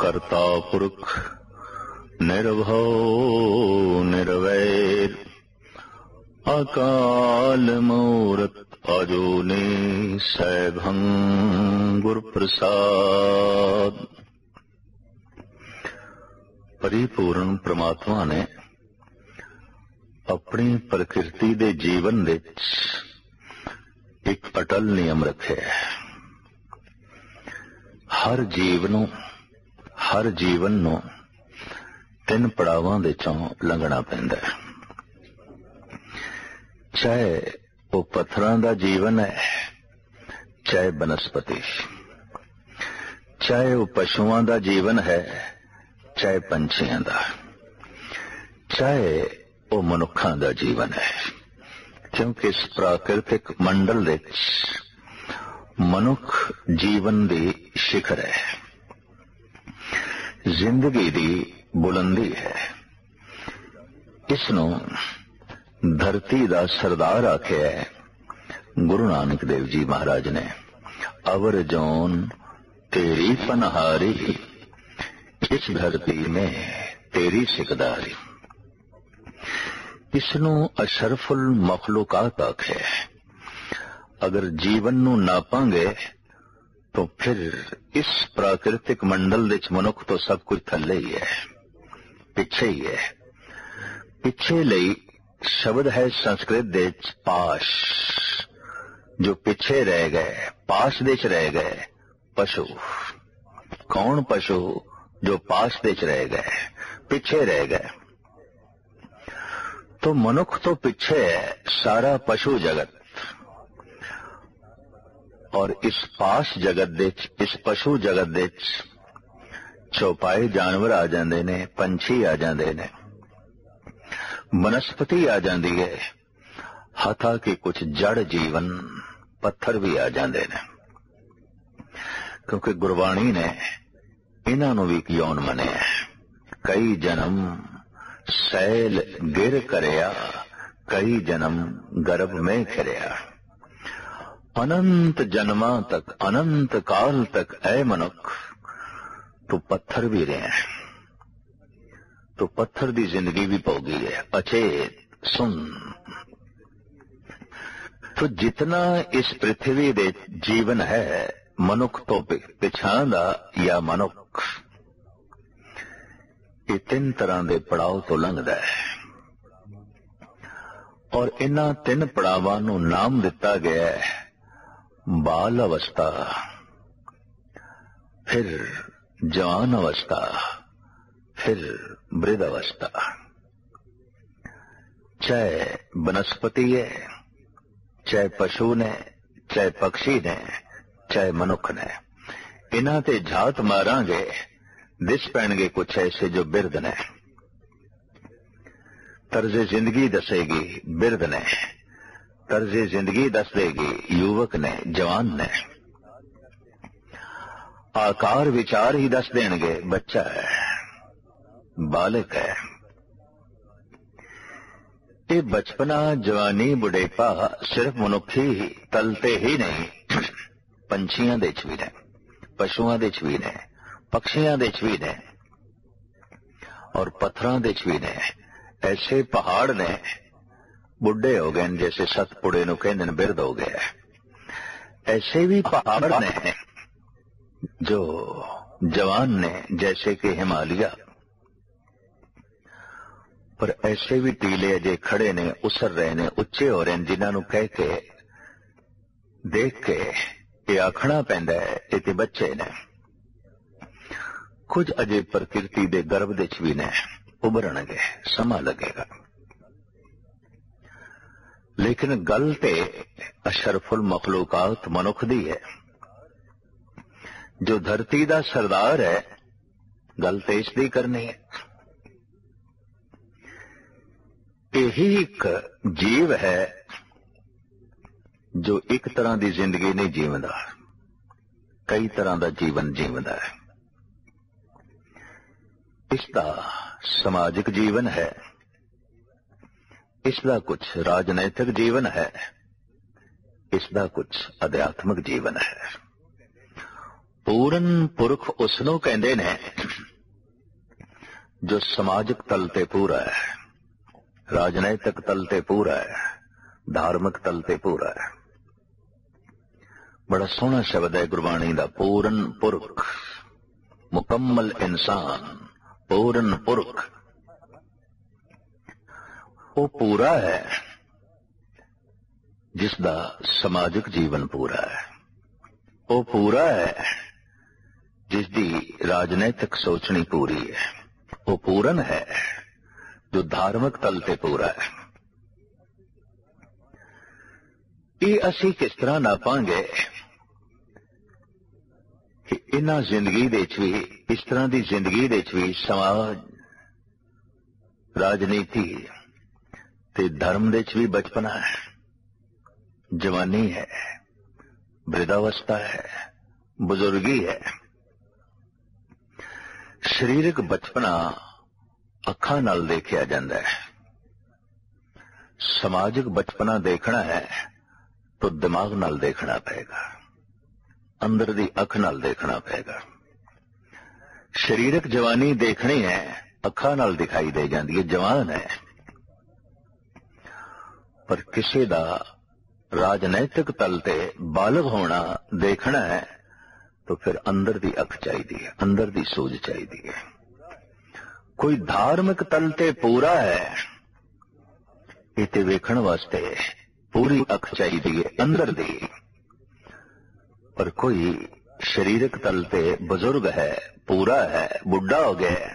ਕਰਤਾ ਪੁਰਖ ਨਿਰਭਉ ਨਿਰਵੈਰ ਅਕਾਲ ਮੂਰਤ ਅਜੂਨੀ ਸੈਭੰ ਗੁਰ ਪ੍ਰਸਾਦ। परिपूर्ण परमात्मा ने अपनी प्रकृति दे जीवन विच एक अटल नियम रखे। हर जीवन नूं तीन पड़ावां दे चों लंघना पैंदा है। चाहे वो पत्थरां दा जीवन है, चाहे बनस्पति, चाहे वो पशुआं दा जीवन है, चाहे पंछियां दा, चाहे वो मनुखां दा जीवन है। क्योंकि इस प्राकृतिक मंडल विच मनुख जीवन दी शिखर है, जिंदगी दी बुलंदी है। इसनूं धरती दा सरदार आख्या है गुरु नानक देव जी महाराज ने। अवर जोन तेरी पनहारी, इस धरती में तेरी सिकदारी। इसनू अशरफुल मखलूकात आखे। अगर जीवन नू नापांगे तो फिर इस प्राकृतिक मंडल विच मनुख तो सब कुछ थल्ले ही है, पिछे ही है। पिछे लई शब्द है संस्कृत दे पाश, जो पिछे रह गए, पाश देच रह गए पशु। कौन पशु? जो पास देच रह गए, पीछे रह गए। तो मनुख तो पीछे है, सारा पशु जगत। और इस पास जगत देच, इस पशु जगत देच चौपाए जानवर आ जाते ने, पंछी आ जाते ने, वनस्पति आ जाती है, हथा के कुछ जड़ जीवन पत्थर भी आ जाते ने। क्योंकि गुरबाणी ने इन्हां नूं भी यौन मनिया। कई जन्म सैल गिर करया, कई जन्म गर्भ में खिरिया। अनंत जन्मां तक, अनंत काल तक ऐ मनुख तू पत्थर भी रहे हैं। तो पत्थर दी जिंदगी भी पौगी है, अचेत सुन। तो जितना इस पृथ्वी दे जीवन है, मनुख तो पिछां दा या मनुख, ये तीन तरह के पड़ाव तो लंघदा है। और इन्हां तीन पड़ावां नूं नाम दिता गया है बाल अवस्था, फिर जवान अवस्था, फिर वृद्ध अवस्था। चाहे वनस्पति है, चाहे पशु ने, चाहे पक्षी ने, चाहे मनुख ने, इन्हां ते झात मारांगे दिस पैणगे कुछ ऐसे जो बिरध ने। तर्जे जिंदगी दसेगी बिरध ने, तर्जे जिंदगी दस देगी युवक ने, जवान ने। आकार विचार ही दस देंगे बच्चा है, बालक है। ये बचपना, जवानी, बुढ़ेपा सिर्फ मनुखी तलते ही नहीं, पंछियां दे च भी ने, पशुआं दे च भी ने, पक्षियां दे च भी ने, और पत्थरां दे च भी ने। ऐसे पहाड़ ने बुढ़े हो गए, जैसे सतपुड़े नूं कहंदे ने बिरध हो गया। ऐसे भी पहाड़ ने जो जवान ने, जैसे कि हिमालय। पर ऐसे भी टीले अजे खड़े ने, उसर रहे ने, उच्चे हो रहे हैं, जिन्हां नूं कह के देख के ये आखना पैंदा है ये ते बच्चे ने। कुछ अजे प्रकृति दे गर्भ दे च भी ने, उभरनगे, समा लगेगा। लेकिन गल ते अशरफुल मखलूकात मनुख दी है, जो धरती दा सरदार है। गल ते इसदी करनी है। यही एक जीव है जो एक तरह की जिंदगी नहीं जीवदा, कई तरह का जीवन जीवदा है। इसका समाजिक जीवन है, इसका कुछ राजनैतिक जीवन है, इसका कुछ आध्यात्मिक जीवन है। ਪੂਰਨ ਪੁਰਖ ਉਸ ਨੂੰ ਕਹਿੰਦੇ ਨੇ ਜੋ ਸਮਾਜਿਕ ਤਲ ਤੇ ਪੂਰਾ ਹੈ, ਰਾਜਨੀਤਿਕ ਤਲ ਤੇ ਪੂਰਾ ਹੈ, ਧਾਰਮਿਕ ਤਲ ਤੇ ਪੂਰਾ ਹੈ। ਬੜਾ ਸੋਹਣਾ ਸ਼ਬਦ ਹੈ ਗੁਰਬਾਣੀ ਦਾ, ਪੂਰਨ ਪੁਰਖ, ਮੁਕੰਮਲ ਇਨਸਾਨ, ਪੂਰਨ ਪੁਰਖ। ਉਹ ਪੂਰਾ ਹੈ ਜਿਸ ਦਾ ਸਮਾਜਿਕ ਜੀਵਨ ਪੂਰਾ ਹੈ। ਉਹ ਪੂਰਾ ਹੈ ਜਿਸ ਦੀ ਰਾਜਨੀਤਿਕ ਸੋਚਣੀ ਪੂਰੀ ਹੈ। ਉਹ ਪੂਰਨ ਹੈ ਜੋ ਧਾਰਮਿਕ ਤਲ ਤੇ ਪੂਰਾ ਹੈ। ਇਹ ਅਸੀਂ ਕਿਸ ਤਰ੍ਹਾਂ ਨਾਪਾਂਗੇ ਕਿ ਇਹਨਾਂ ਜ਼ਿੰਦਗੀ ਦੇ ਵਿੱਚ ਵੀ, ਇਸ ਤਰ੍ਹਾਂ ਦੀ ਜ਼ਿੰਦਗੀ ਦੇ ਵਿੱਚ ਵੀ ਸਮਾਜ, ਰਾਜਨੀਤੀ ਤੇ ਧਰਮ ਦੇ ਵਿੱਚ ਵੀ ਬਚਪਨਾ ਹੈ, ਜਵਾਨੀ ਹੈ, ਬ੍ਰਿਧਾਵਸਥਾ ਹੈ, ਬਜ਼ੁਰਗੀ ਹੈ। ਸਰੀਰਕ ਬਚਪਨਾ ਅੱਖਾਂ ਨਾਲ ਦੇਖਿਆ ਜਾਂਦਾ ਹੈ, ਸਮਾਜਿਕ ਬਚਪਨਾ ਦੇਖਣਾ ਹੈ ਤਾਂ ਦਿਮਾਗ ਨਾਲ ਦੇਖਣਾ ਪਏਗਾ, ਅੰਦਰ ਦੀ ਅੱਖ ਨਾਲ ਦੇਖਣਾ ਪਏਗਾ। ਸਰੀਰਕ ਜਵਾਨੀ ਦੇਖਣੀ ਹੈ, ਅੱਖਾਂ ਨਾਲ ਦਿਖਾਈ ਦੇ ਜਾਂਦੀ ਹੈ, ਜਵਾਨ ਹੈ। ਪਰ ਕਿਸੇ ਦਾ ਰਾਜਨੀਤਿਕ ਤਲ ਤੇ ਬਾਲਗ ਹੋਣਾ ਦੇਖਣਾ ਹੈ तो फिर अंदर दी अख चाहिए है, अंदर दी सूझ चाहिए है। कोई धार्मिक तल ते पूरा है, इते वेखण वास्ते पूरी अख चाहिए है अंदर दी। पर कोई शरीरक तल ते बुजुर्ग है, पूरा है, बुढ़ा हो गया है,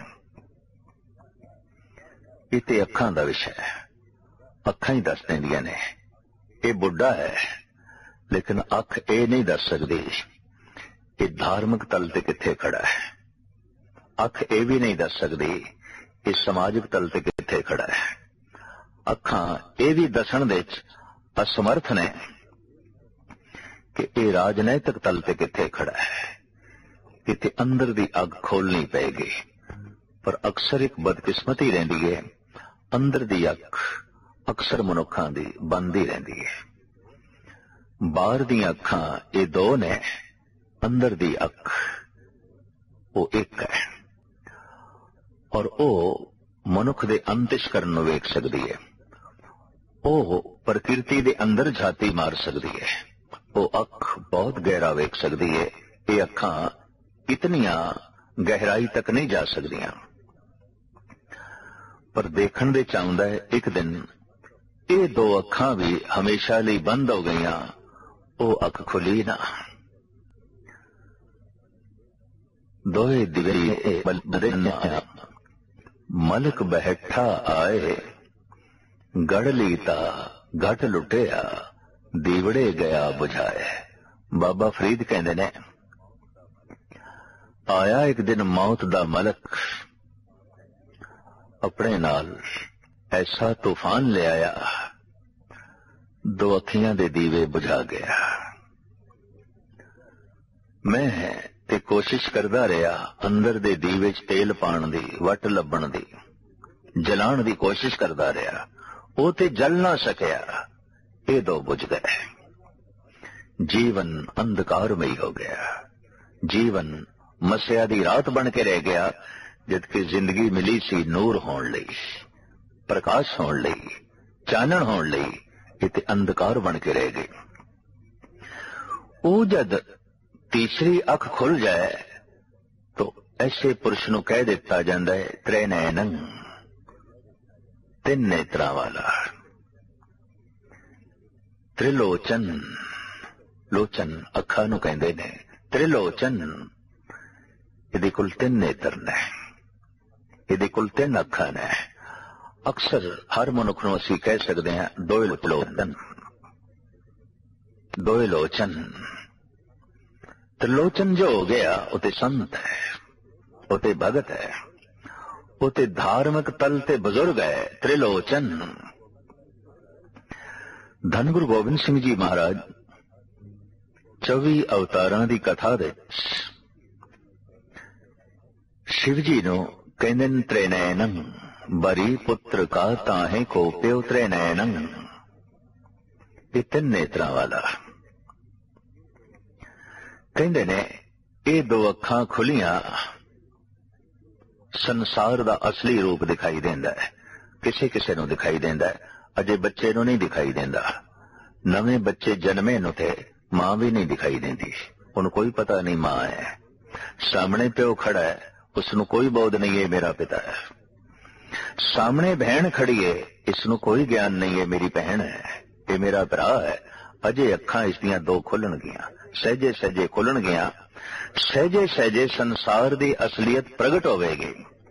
इते अखां दा विषय है। अखां ही दस देंदियां ने ये बुढ़ा है, लेकिन अख ये नहीं दस सकती ये धार्मिक तल ते किथे खड़ा है। अख ये भी नहीं दस सकती ये समाजिक तल ते किथे खड़ा है। अखां ये भी दसन दे असमर्थ ने कि ये राजनैतिक तल ते किथे खड़ा है। इत्थे अंदर दी अग खोलनी पेगी। पर अक्सर एक बदकिस्मती रहिंदी है, अंदर दी अख अक्सर मनुखां दी बंद ही रहिंदी है। बाहर दी अखां ये दो ने, अंदर दी अख वो एक है। और वो मनुख दे अंतਿਸ਼ਕਰਨ ਨੂੰ ਵੇਖ सकती है, वो प्रकृति दे अंदर झाती मार सकती है, वो अख बहुत गहरा वेख सकती है। ये अखां इतनियां गहराई तक नहीं जा सकदियां। पर देखण दे चाहुंदा है एक दिन ये दो अखां भी हमेशा ਲਈ बंद हो गईयां, वो अख खुली ना। दोए दिवे मलक बैठा आए, गढ़ लीता घट लुटिया, दीवड़े गया बुझाए। बाबा फरीद कहंदे ने आया एक दिन मौत दा मलक, अपने नाल ऐसा तूफान ले आया, दो अखियां दे दीवे बुझा गया। मैं ते कोशिश करदा रहा अंदर दे दीवे च तेल पाण दी, वट लभण दी, जलाण दी कोशिश करदा रहा, वो ते जल ना सकिया, ये दो बुझ गए। जीवन अंधकारमई हो गया, जीवन मस्या दी रात बन के रह गया, जबकि जिंदगी मिली सी नूर होण लई, प्रकाश होण लई, चानण होण लई, इते अंधकार बन के रह गई। वो जद तीसरी अख खुल जाए तो ऐसे पुरुष नूं कह दिता जांदा है त्रै नैनन, तीन नेत्रां वाला। त्रिलोचन, लोचन अखां नूं कहंदे ने, त्रिलोचन इहदे कोल तीन नेत्र ने, इहदे कोल तीन अखां ने। अक्सर हर मनुख नूं असीं कह सकदे हां दोए लोचन, दोए लोचन। त्रिलोचन जो हो गया उते संत है, उते भगत है, उते धार्मिक तल ते बुजुर्ग है। त्रिलोचन धन गुरु गोबिंद सिंह जी महाराज 24 अवतारां दी कथा दे शिव जी नूं कहंदे ने त्रिनयनम, बरी पुत्र का ताहे को प्यो त्रिनयनम, ये तीन नेत्रां वाला। कहंदे ने ਇਹ ਦੋ ਅੱਖਾਂ ਖੁੱਲੀਆਂ ਸੰਸਾਰ ਦਾ ਅਸਲੀ ਰੂਪ ਦਿਖਾਈ ਦਿੰਦਾ ਹੈ। ਕਿਸੇ ਕਿਸੇ ਨੂੰ ਦਿਖਾਈ ਦਿੰਦਾ ਹੈ, ਅਜੇ ਬੱਚੇ ਨੂੰ ਨਹੀਂ ਦਿਖਾਈ ਦਿੰਦਾ। ਨਵੇਂ ਬੱਚੇ ਜਨਮੇ ਨੂੰ ਤੇ ਮਾਂ ਵੀ ਨਹੀਂ ਦਿਖਾਈ ਦਿੰਦੀ, ਉਹਨੂੰ ਕੋਈ ਪਤਾ ਨਹੀਂ ਮਾਂ ਹੈ। ਸਾਹਮਣੇ ਪਿਓ ਖੜਾ ਹੈ, ਉਸਨੂੰ ਕੋਈ ਬੋਧ ਨਹੀਂ ਹੈ ਮੇਰਾ ਪਿਤਾ ਹੈ। ਸਾਹਮਣੇ ਬਹਿਣ ਖੜੀ ਹੈ, ਇਸਨੂੰ ਕੋਈ ਗਿਆਨ ਨਹੀਂ ਹੈ ਮੇਰੀ ਭੈਣ ਹੈ, ਇਹ ਮੇਰਾ ਭਰਾ ਹੈ। ਅਜੇ ਅੱਖਾਂ ਇਸ ਦੀਆਂ ਦੋ ਖੁੱਲਣਗੀਆਂ, ਸਹਿਜੇ ਸਹਿਜੇ ਖੁੱਲਣਗੀਆਂ। ਸਹਿਜੇ ਸਹਿਜੇ ਸੰਸਾਰ ਦੀ ਅਸਲੀਅਤ ਪ੍ਰਗਟ ਹੋਵੇਗੀ।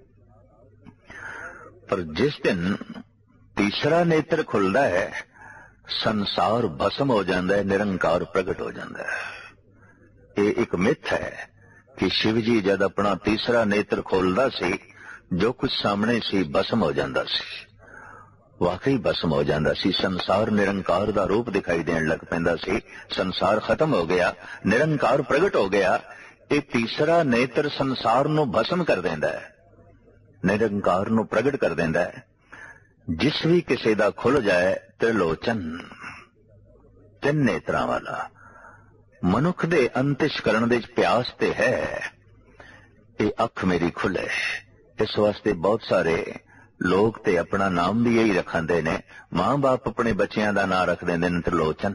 ਪਰ ਜਿਸ ਦਿਨ ਤੀਸਰਾ ਨੇਤਰ ਖੁੱਲਦਾ ਹੈ, ਸੰਸਾਰ ਭਸਮ ਹੋ ਜਾਂਦਾ ਹੈ, ਨਿਰੰਕਾਰ ਪ੍ਰਗਟ ਹੋ ਜਾਂਦਾ ਹੈ। ਇਹ ਇੱਕ ਮਿੱਥ ਹੈ ਕਿ ਸ਼ਿਵ ਜੀ ਜਦ ਆਪਣਾ ਤੀਸਰਾ ਨੇਤਰ ਖੋਲਦਾ ਸੀ, ਜੋ ਕੁਝ ਸਾਹਮਣੇ ਸੀ ਭਸਮ ਹੋ ਜਾਂਦਾ ਸੀ। ਵਾਕਈ ਭਸਮ ਹੋ ਜਾਂਦਾ ਸੀ। ਸੰਸਾਰ ਨਿਰੰਕਾਰ ਦਾ ਰੂਪ ਦਿਖਾਈ ਦੇਣ ਲੱਗ ਪੈਂਦਾ ਸੀ। ਸੰਸਾਰ ਖਤਮ ਹੋ ਗਿਆ, ਨਿਰੰਕਾਰ ਪ੍ਰਗਟ ਹੋ ਗਿਆ। ਇਹ ਤੀਸਰਾ ਨੇਤਰ ਸੰਸਾਰ ਨੂੰ ਭਸਮ ਕਰ ਦਿੰਦਾ ਹੈ, ਨਿਰੰਕਾਰ ਨੂੰ ਪ੍ਰਗਟ ਕਰ ਦਿੰਦਾ ਹੈ। ਜਿਸ ਵੀ ਕਿਸੇ ਦਾ ਖੁੱਲ ਜਾਏ ਤ੍ਰਿਲੋਚਨ, ਤਿੰਨ ਨੇਤਰਾਂ ਵਾਲਾ, ਮਨੁੱਖ ਦੇ ਅੰਤਿਸ਼ਕਰਣ ਦੇ ਪਿਆਸ ਤੇ ਹੈ ਇਹ ਅੱਖ ਮੇਰੀ ਖੁੱਲੇ। ਇਸ ਵਾਸਤੇ ਬਹੁਤ ਸਾਰੇ ਲੋਕ ਤੇ ਆਪਣਾ ਨਾਮ ਵੀ ਇਹੀ ਰੱਖਦੇ ਨੇ। ਮਾਂ ਬਾਪ ਆਪਣੇ ਬੱਚਿਆਂ ਦਾ ਨਾਂ ਰੱਖ ਦਿੰਦੇ ਨੇ ਤ੍ਰਿਲੋਚਨ,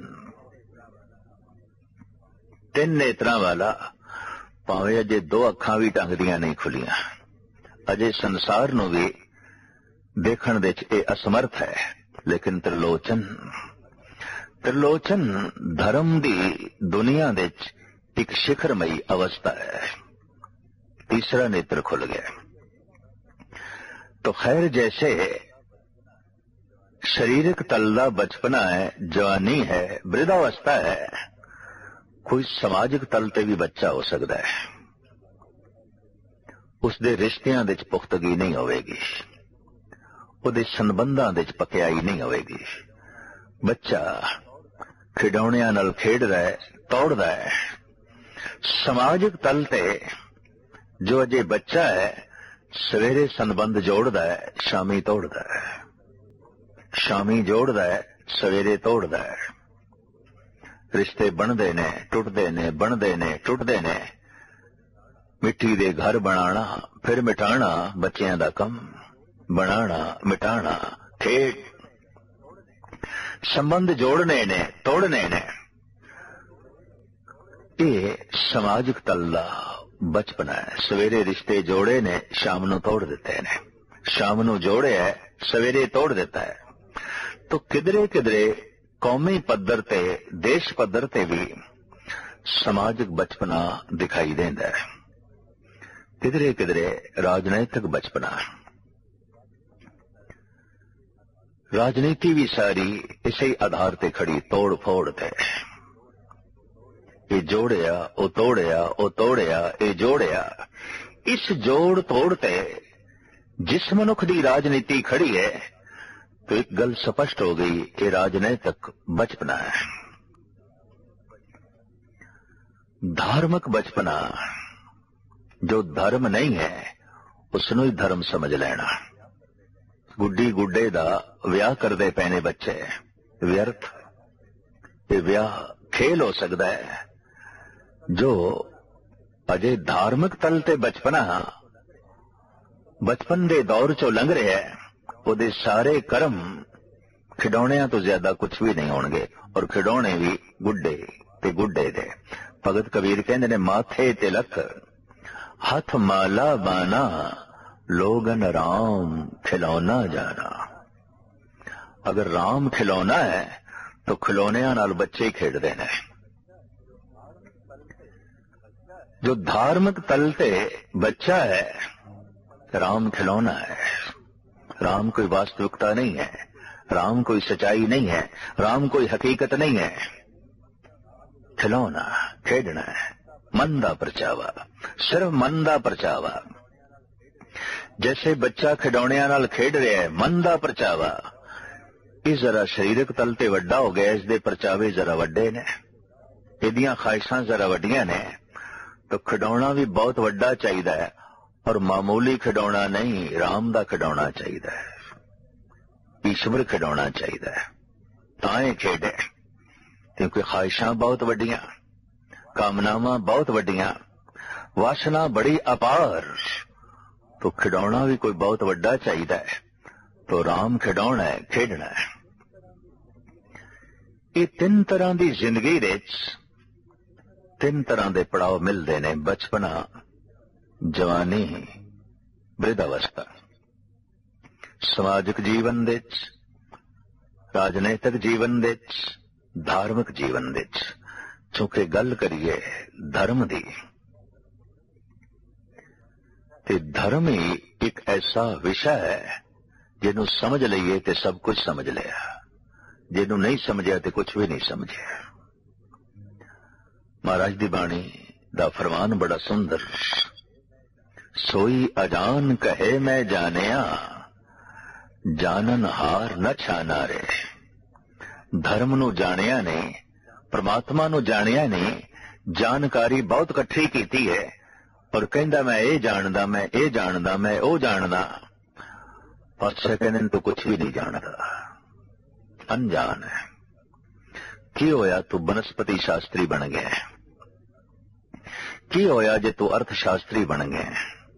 ਤਿੰਨ ਨੇਤਰਾਂ ਵਾਲਾ। ਭਾਵੇਂ ਅਜੇ ਦੋ ਅੱਖਾਂ ਵੀ ਢੰਗ ਦੀਆਂ ਨਹੀਂ ਖੁੱਲੀਆਂ, ਅਜੇ ਸੰਸਾਰ ਨੂੰ ਵੀ ਦੇਖਣ ਦੇ ਚ ਇਹ ਅਸਮਰਥ ਹੈ, ਲੇਕਿਨ ਤ੍ਰਿਲੋਚਨ, ਤ੍ਰਿਲੋਚਨ ਧਰਮ ਦੀ ਦੁਨੀਆ ਦੇ ਚ ਇੱਕ ਸਿਖਰਮਈ ਅਵਸਥਾ ਹੈ। तीसरा नेत्र खुल गया। तो खैर जैसे शारीरिक तलदा बचपना है, जवानी है, वृद्धावस्था है, कोई समाजिक तल ते भी बच्चा हो सकता है। उसदे रिश्तियां दे च पुख्तगी नहीं होवेगी, ਉਹਦੇ ਸੰਬੰਧਾਂ ਦੇ ਚ ਪਕਿਆਈ ਨਹੀਂ ਹੋਵੇਗੀ। ਬੱਚਾ ਖਿਡੌਣਿਆਂ ਨਾਲ ਖੇਡਦਾ ਹੈ, ਤੋੜਦਾ ਹੈ। ਸਮਾਜਿਕ ਤਲ ਤੇ ਜੋ ਅਜੇ ਬੱਚਾ ਹੈ ਸਵੇਰੇ ਸੰਬੰਧ ਜੋੜਦਾ ਹੈ, ਸ਼ਾਮੀ ਤੋੜਦਾ ਹੈ, ਸ਼ਾਮੀ ਜੋੜਦਾ ਹੈ, ਸਵੇਰੇ ਤੋੜਦਾ ਹੈ। ਰਿਸ਼ਤੇ ਬਣਦੇ ਨੇ, ਟੁੱਟਦੇ ਨੇ, ਬਣਦੇ ਨੇ, ਟੁੱਟਦੇ ਨੇ। ਮਿੱਟੀ ਦੇ ਘਰ ਬਣਾਉਣਾ ਫਿਰ ਮਿਟਾਣਾ ਬੱਚਿਆਂ ਦਾ ਕੰਮ। बनाना मिटाना खेड, संबंध जोड़ने ने, तोड़ने ने। ये समाजिक तल्ला बचपना है। सवेरे रिश्ते जोड़े ने, शाम नू तोड़ देते ने, शाम नू जोड़े है, सवेरे तोड़ देता है। तो किधरे किधरे कौमी पद्धर ते, देश पद्धर ते भी समाजिक बचपना दिखाई देंदा है। किधरे किधरे राजनैतिक बचपना। राजनीति भी सारी इसे आधार ते खड़ी, तोड़ फोड़ ते। ये जोड़िया, वो तोड़िया, वो तोड़िया, ये जोड़िया। इस जोड़ तोड़ ते जिस मनुख दी राजनीति खड़ी है तो एक गल स्पष्ट हो गई, ये राजनीतिक बचपना है। धार्मिक बचपना, जो धर्म नहीं है उसनू ही धर्म समझ लेना। गुड्डी गुड्डे दा विआह करदे पैने बच्चे व्यर्थ। ये विआह खेल हो सकता है। जो अजे धार्मिक तल ते बचपना बचपन दे दौर चो लंघ रहा है, उहदे सारे कर्म खिडौणियां तो ज्यादा कुछ भी नहीं होणगे। और खिडौणे भी गुड्डे ते गुड्डे दे। भगत कबीर कहंदे ने, माथे तिलक हथ माला बाना, लोगन राम खिलौना जाना। अगर राम खिलौना है तो खिलौनियां नाल बच्चे ही खेडदे ने। जो धार्मिक तल ते बच्चा है, राम खिलौना है। राम कोई वास्तविकता नहीं है, राम कोई सच्चाई नहीं है, राम कोई हकीकत नहीं है। खिलौना खेडना है, मन दा परचावा, सिर्फ मन दा परचावा। जैसे बच्चा खिडौणियां नाल खेड रहा है, मन दा परचावा। ये जरा शरीरक तल ते वड्डा हो गया, इसदे परचावे जरा वड्डे ने, इहदियां ख्वाहिशां जरा वड्डियां ने। तो खिडौना भी बहुत वड्डा चाहिदा है, और मामूली खिडौना नहीं, राम दा खिडौना चाहिदा है, ईश्वर खिडौना चाहिदा है। तां खेडे, क्योंकि ख्वाहिशां बहुत वड्डियां, कामनावां बहुत वड्डियां। वासना बड़ी अपार, तो खिडौना भी कोई बहुत वड्डा चाहिदा है, तो राम खिडौना है, खेडना है। ये तीन तरह की जिंदगी दे तीन तरह के पड़ाव मिलते ने, बचपना, जवानी, वृद्धावस्था। समाजिक जीवन दे, राजनीतिक जीवन दे, धार्मिक जीवन दे। चूंकि गल करिए धर्म दी, ते धर्म ही एक ऐसा विषय है जिन्हों समझ लईए तो सब कुछ समझ लिया, जिन्हों नहीं समझिया तो कुछ भी नहीं समझे। महाराज दी बाणी दा फरमान बड़ा सुंदर, सोई अजान कहे मैं जानिया, जानन हार न छाना रे। धर्म नू जानिया नहीं, परमात्मा नू जानिया नहीं, जानकारी बहुत इकट्ठी कीती है और कहंदा मैं ये जानदा, मैं ये जानदा, मैं वो जानदा। पातशाह कहंदे तू कुछ भी नहीं जानदा, अनजान है। की होया तू बनस्पति शास्त्री बन गया, की होया जे तू अर्थशास्त्री बन गया,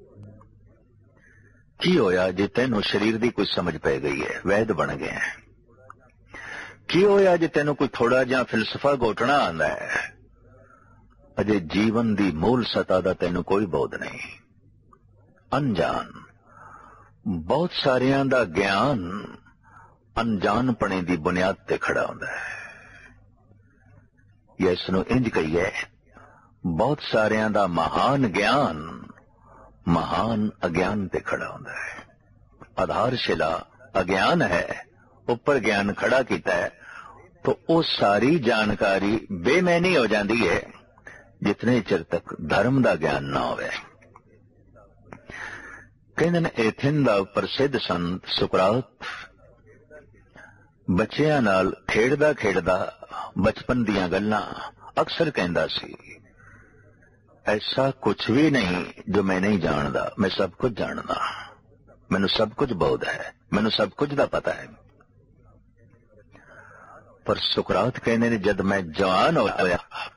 की होया जे तेनू शरीर की कोई समझ पै गई है, वैद बन गया। की होया जे तेनू कोई थोड़ा जिहा फिलसफा घोटना आंदा है, अजे जीवन की मूल सतह का तेनू कोई बोध नहीं, अनजान। बहुत सारियां दा ज्ञान अनजानपणे की बुनियाद ते खड़ा होंदा है, या इसनू इंज कहिए बहुत सारियां दा महान ज्ञान महान अज्ञान ते खड़ा होंदा है। आधारशिला अज्ञान है, ऊपर ज्ञान खड़ा किया है, तो वो सारी जानकारी बेमैनी हो जाती है जितने चिर तक धर्म का ज्ञान ना होवे। कहंदे ने एथेन दा प्रसिद्ध संत सुकरात बच्चियां नाल खेडदा खेडदा बचपन दियां गल्लां अक्सर कहंदा सी, ऐसा कुछ भी नहीं जो मैं नहीं जानदा, मैं सब कुछ जानदा, मैनू सब कुछ बोध है, मैनू सब कुछ दा पता है। पर सुकरात कहने ने जब मैं जवान होया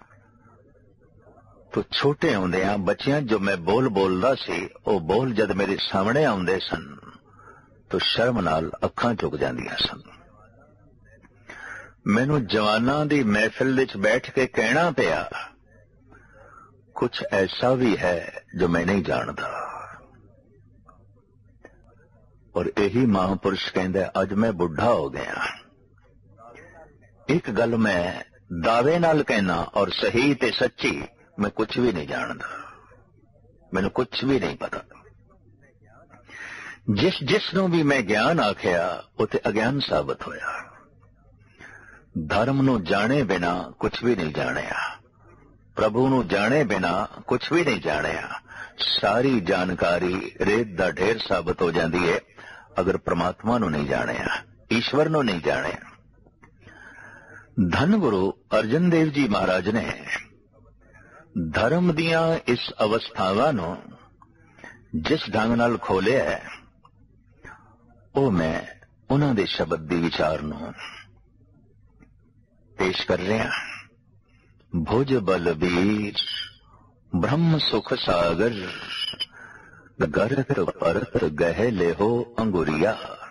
तो छोटे होंदियां बच्चियां जो मैं बोल बोलदा सी, वो बोल जद मेरे सामने आउंदे सन तो शर्म नाल अखां झुक जांदियां सन। मैनू जवानां दी महफिल विच बैठ के कहना पिया, कुछ ऐसा भी है जो मैं नहीं जानता। और यही महापुरुष कहंदे अज मैं बुढ़ा हो गया, एक गल मैं दावे नाल कहना और सही ते सच्ची, मैं कुछ भी नहीं जानता, मैनू कुछ भी नहीं पता। जिसनों भी मैं ज्ञान आखिया उते अज्ञान साबित होया। धर्म नू जाने बिना कुछ भी नहीं जानिया, प्रभु नू जाने बिना कुछ भी नहीं जानिया। सारी जानकारी रेत दा ढेर साबित हो जाती है अगर परमात्मा नू नहीं जानिया, ईश्वर नू नहीं जानिया। धन गुरु अर्जन देव जी महाराज ने धर्म दियां इस अवस्थावां नू जिस ढंग नाल खोलिया है, वो मैं उन्हां दे शब्द दी विचार नू पेश कर रहा। भुज बलबीर ब्रह्म सुख सागर, गरत परत गह लेहो अंगुरिया।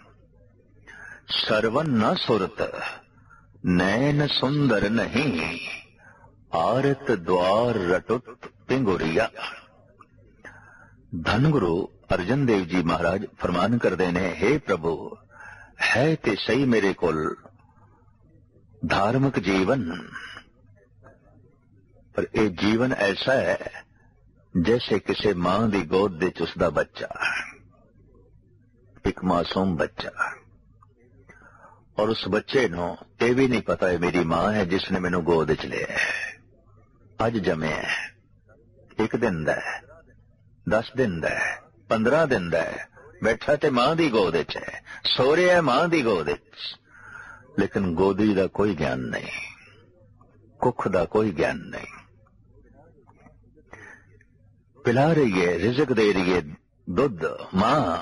सरवन न सुरत नैन सुंदर नहीं, आरत द्वार रटुत पिंगुरिया। धनगुरु अर्जन देव जी महाराज फरमान करते ने, हे प्रभु है ते सही मेरे कोल धार्मिक जीवन, पर यह जीवन ऐसा है जैसे किसी मां की गोद विच उसदा बच्चा, एक मासूम बच्चा, और उस बच्चे नू यह भी नहीं पता है मेरी मां है जिसने मैनू गोद च लिया है, अज जमे है, एक दिन दा है, 10 दिन दा है, 15 दिन दा है, बैठा ते मां दी गोद च है, सो रहा है मां दी गोद च, लेकिन गोदी दा कोई ज्ञान नहीं, कुख दा कोई ज्ञान नहीं। पिला रही है, रिजक दे रही है, दुध मां,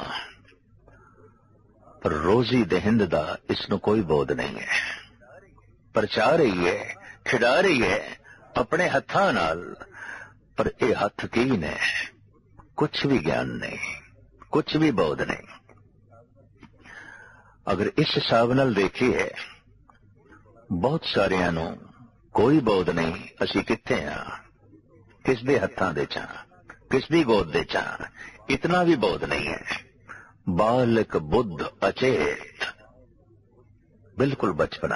पर रोजी दहिंद दा इसनू कोई बोध नहीं है। परचा रही है, खिडा रही है, अपने हत्थां नाल पर ये हथ की ने, कुछ भी ज्ञान नहीं, कुछ भी बोध नहीं। अगर इस हिसाब नाल देखिए, बहुत सारियां नूं कोई बोध नहीं, असी कित्थे हां, किस दे हत्थां दे च, किस दी गोद दे च, इतना भी बोध नहीं है। बालक बुद्ध अचेत, बिल्कुल बचपना।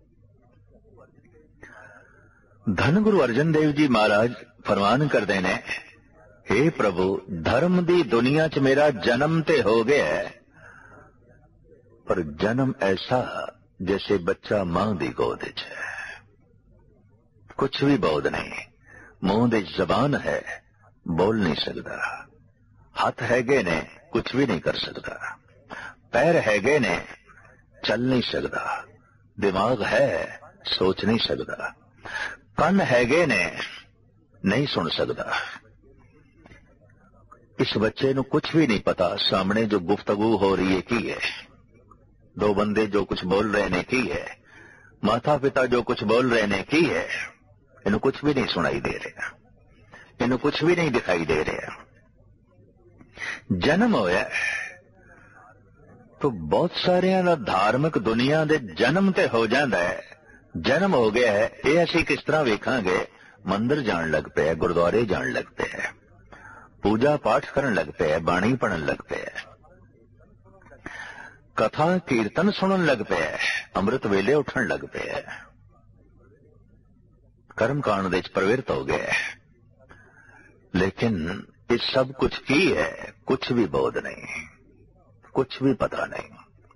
धन गुरु अर्जन देव जी महाराज फरमान करते ने, हे प्रभु, धर्म दी दुनिया च मेरा जन्म ते हो गया है, पर जन्म ऐसा जैसे बच्चा मां दी गोद च है। कुछ भी बोध नहीं, मुंह दे जबान है, बोल नहीं सकता, हाथ हैगे ने, कुछ भी नहीं कर सकता, पैर हैगे ने, चल नहीं सकता, दिमाग है, सोच नहीं सकता, कन हैगे ने, नहीं सुन सकता। इस बच्चे नूं कुछ भी नहीं पता सामने जो गुफ्तगू हो रही है की है, दो बंदे जो कुछ बोल रहे ने की है, माता पिता जो कुछ बोल रहे ने की है, इन्हें कुछ भी नहीं सुनाई दे रहा, इन्हें कुछ भी नहीं दिखाई दे रहा। जन्म होया तो बहुत सारे धार्मिक दुनिया दे जन्म ते हो जाता है। जन्म हो गया है, ये असी किस तरह वेखांगे, मंदिर जान लग पे, गुरुद्वारे जान लग पे, पूजा पाठ करन लग पे, बाणी पढ़न लग पे, कथा कीर्तन सुनन लग पे, अमृत वेले उठन लग पे, कर्म कांड दे प्रवृत्त हो गए। लेकिन इस सब कुछ की है, कुछ भी बोध नहीं, कुछ भी पता नहीं।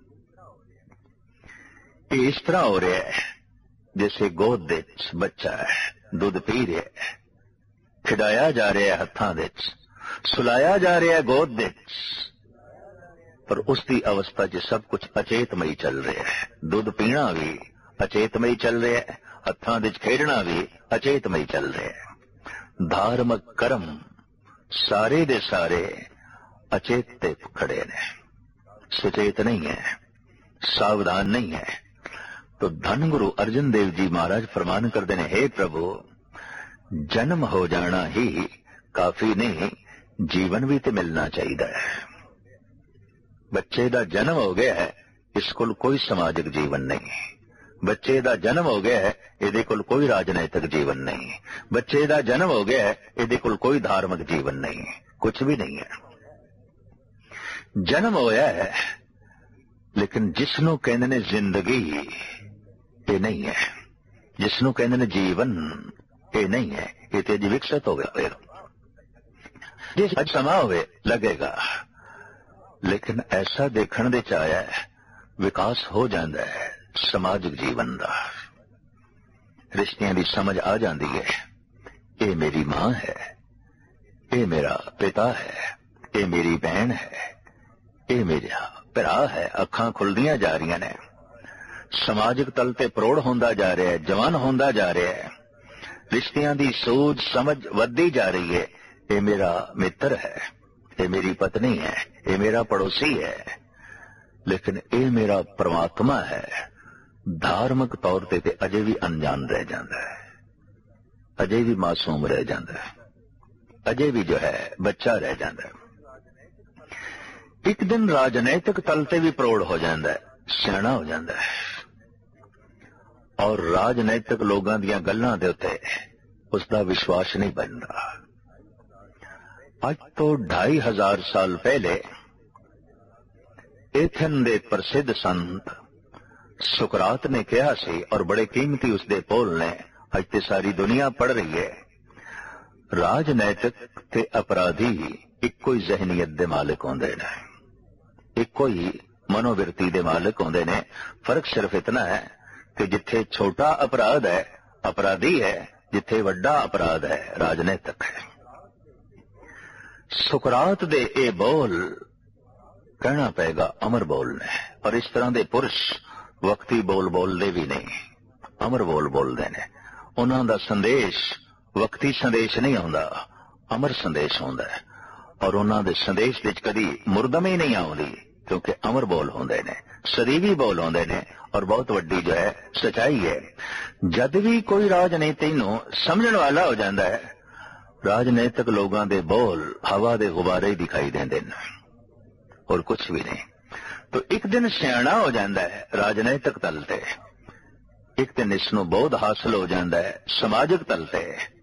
ये इस तरह हो रहा है जैसे गोद दे बच्चा है, दूध पी रहा है, खिडाया जा रहा है हत्थां दे, सुलाया जा रहा है गोद दे, पर उसकी अवस्था च सब कुछ अचेतमई चल रहा है। दूध पीना भी अचेतमई चल रहा है, हत्थां दे खेडना भी अचेतमई चल रहा है। धार्मिक कर्म सारे दे सारे अचेत ते खड़े ने, सचेत नहीं है, सावधान नहीं है। तो धन गुरु अर्जन देव जी महाराज फरमान करते हैं, हे प्रभु, जन्म हो जाना ही काफी नहीं, जीवन भी तो मिलना चाहिए है। बच्चे दा जन्म हो गया है, इसको कोई समाजिक जीवन नहीं, बच्चे दा जन्म हो गया है, इहदे कोल कोई राजनैतिक जीवन नहीं, बच्चे दा जन्म हो गया है, इहदे कोल कोई धार्मिक जीवन नहीं, कुछ भी नहीं है। जन्म होया है, लेकिन जिसनों कहंदे ने जिंदगी, ये नहीं है। जिसनों कहंदे ने जीवन, ये नहीं है। ये तो अज विकसित हो गया, जिस अज समा होवे लगेगा, लेकिन ऐसा देखने दे आया है, विकास हो जाता है समाजिक जीवन का, रिश्तियां की समझ आ जाती है। ये मेरी मां है, ये मेरा पिता है, ये मेरी बहन है, ये मेरा भरा है। अखां खुलदियां जा रही ने, समाजिक तल ते प्रौढ़ होंदा जा रहा है, जवान होंदा जा रहा है, रिश्तियां की सूझ समझ वधदी जा रही है। ये मेरा मित्र है, ये मेरी पत्नी है, ये मेरा पड़ोसी है, लेकिन ये मेरा परमात्मा है। धार्मिक तौर ते अजे भी अनजान रह जाता है, अजे भी मासूम रह जाता है, अजे भी जो है बच्चा रह जाता है। एक दिन राजनैतिक तल ते भी प्रौढ़ हो जाता है, सियाणा हो जाता है, और राजनैतिक लोगों दियां गल्लां दे उत्ते उसका विश्वास नहीं बनता। आज तो 2500 साल पहले एथन दे प्रसिद्ध संत सुकरात ने कहा सी, और बड़े कीमती उसके पोल ने अज ते सारी दुनिया पढ़ रही है, राजनैतिक ते अपराधी इक्को ही जहनीयत दे मालिक होंदे ने, इक्को ही मनोवृत्ति दे मालिक होंदे ने। फर्क सिर्फ इतना है कि जिथे छोटा अपराध है अपराधी है, जिथे वड्डा अपराध है राजनैतिक है। सुकरात दे ए बोल कहना पेगा अमर बोल ने, और इस तरह दे पुरुष वक्ती बोल बोलते भी नहीं, अमर बोल बोलते ने। उन्हां दा संदेश वक्ती संदेश नहीं होंदा, अमर संदेश होंदा है, और उन्हां दे संदेश विच कदी मुरदमी नहीं आउंदी, क्योंकि अमर बोल होंदे ने, सदीवी बोल होंदे ने, और बहुत वड्डी जो है सच्चाई है। जद भी कोई राजनीति नूं समझण वाला हो जाता है, राजनीतिक लोगों के बोल हवा के गुब्बारे ही दिखाई देंदे ने और कुछ भी नहीं। तो एक दिन सियाणा हो जाता है राजनीतिक तल ते, एक दिन इसनों बोध हासिल हो जाता है समाजिक तल ते,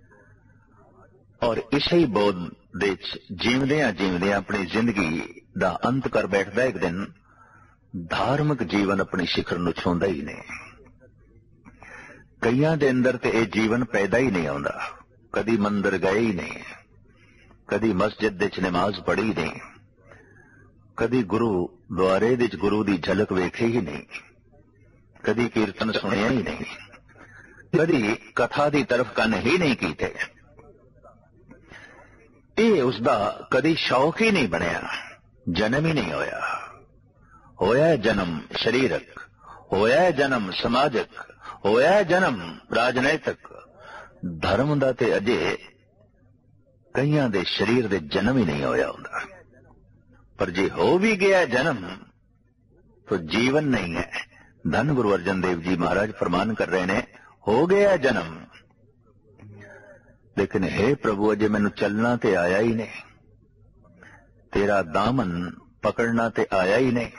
और इसे ही बोध दे जीवदियां जीवदियां अपनी जिंदगी दा अंत कर बैठता। एक दिन धार्मिक जीवन अपनी शिखर नूं छूंदा ही नहीं। कईयां दे अंदर ते यह जीवन पैदा ही नहीं आउंदा, कदी मंदिर गए ही नहीं, कदी मस्जिद विच नमाज पढ़ी नहीं, कदी गुरु द्वारे विच गुरु दी झलक वेखी ही नहीं, कदी कीर्तन सुनिया ही नहीं, कदी कथा दी तरफ कन ही नहीं कीते। ये उसका कदी शौक ही नहीं बनया, जन्म ही नहीं होया। होया है जन्म शरीरक, होया है जन्म समाजिक, होया है जन्म राजनैतिक। धर्म दा ते अजे कईयां दे शरीर दे जन्म ही नहीं होया हुंदा। पर जे हो भी गया जन्म तो जीवन नहीं है। धन गुरु अर्जन देव जी महाराज फरमान कर रहे ने, हो गया जन्म, लेकिन हे प्रभु अजे मैनू चलना ते आया ही नहीं, तेरा दामन पकड़ना ते आया ही नहीं,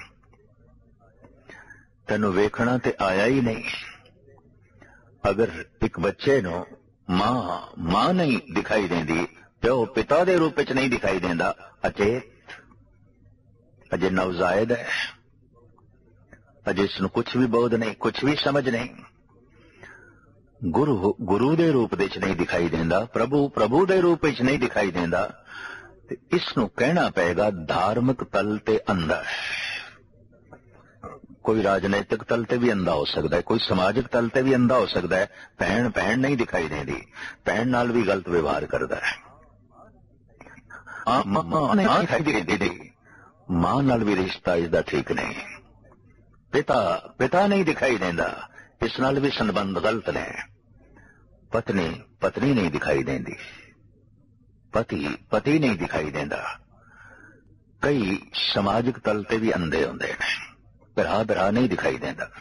तेनू वेखना ते आया ही नहीं। अगर एक बच्चे नो मां नहीं दिखाई देंदी, प्यो पिता दे रूप च नहीं दिखाई देंदा, अचेत अजे नवजायद है, अजे इसनू कुछ भी बोध नहीं, कुछ भी समझ नहीं, गुरु दे रूप विच नहीं दिखाई देंदा, प्रभु दे रूप विच नहीं दिखाई देंदा, ते इसनू कहना पेगा धार्मिक तल ते अंधा है। कोई राजनीतिक तल ते भी अंधा हो सकता है, कोई समाजिक तल ते भी अंधा हो सकता है। भैन भैन नहीं दिखाई देती, भैन नाल भी गलत व्यवहार करता है। मां दिखाई देती, मां नाल भी रिश्ता इसका ठीक नहीं। पिता नहीं दिखाई देता, इस नाल भी संबंध गलत ने। पत्नी नहीं दिखाई देती, पति नहीं दिखाई देता। कई समाजिक तल ते भी अंधे होंदे ने, भरा नहीं दिखाई देता।